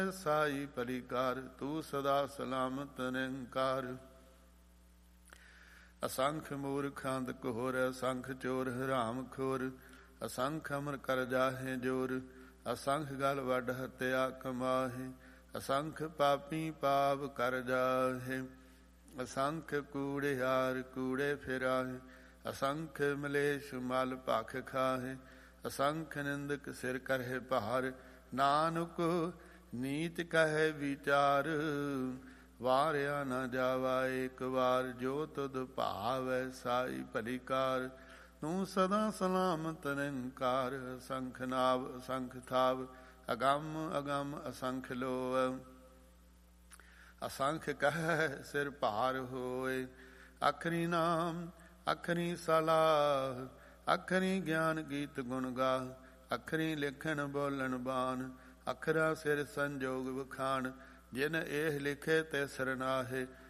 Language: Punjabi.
ਸਾਈ ਭਲੀਕਾਰ, ਤੂੰ ਸਦਾ ਸਲਾਮਤ ਨਿਰੰਕਾਰ। ਅਸੰਖ ਮੂਰਖ ਅੰਧ ਘੋਰ, ਅਸੰਖ ਚੋਰ ਹਰਾਮ ਖੋਰ, ਅਸੰਖ ਅਮਰ ਕਰ ਜਾਹੇ ਜੋਰ, ਅਸੰਖ ਗਲ ਵੱਡ ਹਤਿਆ ਕਮਾਹੇ, ਅਸੰਖ ਪਾਪੀ ਪਾਪ ਕਰ ਜਾਹੇ, ਅਸੰਖ ਕੂੜਿਆਰ ਕੂੜੇ ਫਿਰਾਹੇ, ਅਸੰਖ ਮਲੇਸ਼ ਮਲ ਭਖ ਖਾਹੇ, ਅਸੰਖ ਨਿੰਦਕ ਸਿਰ ਕਰਹਿ ਭਾਰ, ਨਾਨਕ ਨੀਤ ਕਹੈ ਵਿਚਾਰ। ਵਾਰਿਆ ਨਾ ਜਾਵਾ ਏਕ ਵਾਰ, ਜੋ ਤੁਧ ਭਾਵੈ ਸਾਈ ਭਲੀਕਾਰ। ਤੂੰ ਸਦਾ ਸਲਾਮਤ ਨਿਰੰਕਾਰ, ਅਸੰਖ ਨਾਭ ਅਸੰਖ ਥਾਵ, ਅਗੰਮ ਅਗੰਮ ਅਸੰਖ ਲੋਅ, ਅਸੰਖ ਕਹਿ ਸਿਰ ਭਾਰ ਹੋਏ। ਆਖਰੀ ਨਾਮ ਆਖਰੀ ਸਲਾਹ, ਆਖਰੀ ਗਿਆਨ ਗੀਤ ਗੁਣ ਗਾਹ, ਅਖਰੀ ਲਿਖਣ ਬੋਲਣ ਬਾਣ, ਅਖਰਾ ਸਿਰ ਸੰਜੋਗ ਵਖਾਣ, ਜਿਨ ਇਹ ਲਿਖੇ ਤੇ ਸਰਨਾਹੇ,